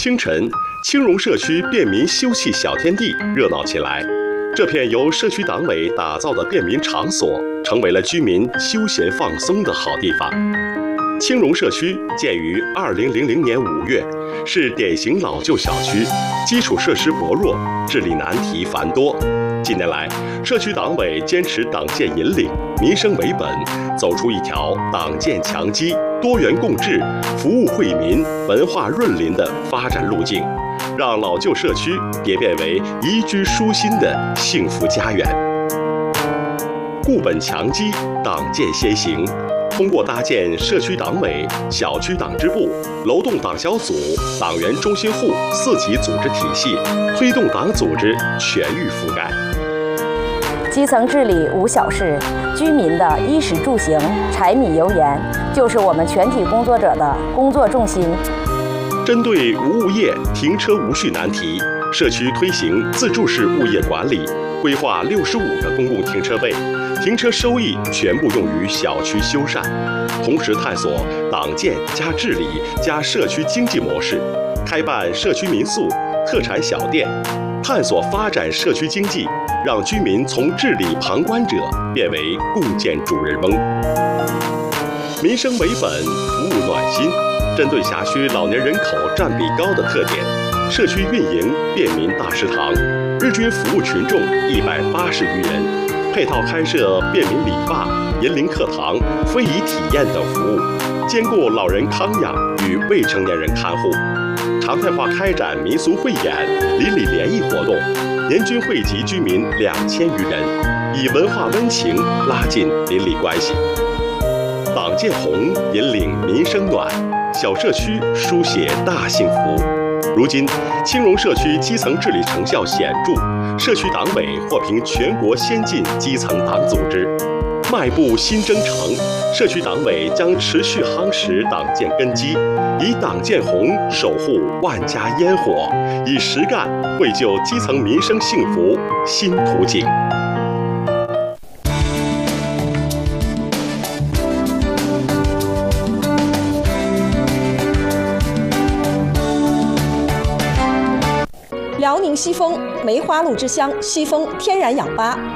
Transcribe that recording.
清晨，青榕社区便民休憩小天地热闹起来。这片由社区党委打造的便民场所，成为了居民休闲放松的好地方。青榕社区建于2000年5月，是典型老旧小区，基础设施薄弱，治理难题繁多。近年来，社区党委坚持党建引领、民生为本，走出一条党建强基、多元共治、服务惠民、文化润林的发展路径，让老旧社区蝶变为宜居舒心的幸福家园。固本强基，党建先行。通过搭建社区党委、小区党支部、楼栋党小组、党员中心户4级组织体系，推动党组织全域覆盖。 基层治理无小事，居民的衣食住行、柴米油盐，就是我们全体工作者的工作重心。 针对无物业、停车无序难题，社区推行自助式物业管理，规划65个公共停车位，停车收益全部用于小区修缮。同时探索党建加治理加社区经济模式，开办社区民宿、特产小店，探索发展社区经济，让居民从治理旁观者变为共建主人翁。民生为本，服务暖心。针对辖区老年人口占比高的特点，社区运营便民大食堂，日均服务群众180余人，配套开设便民理发、银龄课堂、非遗体验等服务，兼顾老人康养与未成年人看护。常态化开展民俗汇演、邻里联谊活动，年均汇集居民2000余人，以文化温情拉近邻里关系。党建红，引领民生暖，小社区书写大幸福。如今，青榕社区基层治理成效显著，社区党委获评全国先进基层党组织。迈步新征程，社区党委将持续夯实党建根基，以党建红守护万家烟火，以实干绘就基层民生幸福新图景。 辽宁西丰梅花鹿之乡，西丰天然氧吧。